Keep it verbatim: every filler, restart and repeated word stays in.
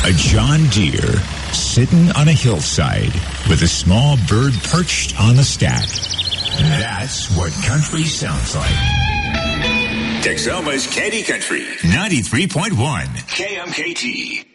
A John Deere sitting on a hillside with a small bird perched on the stack. That's what country sounds like. Texoma's Candy Country, ninety-three point one K M K T.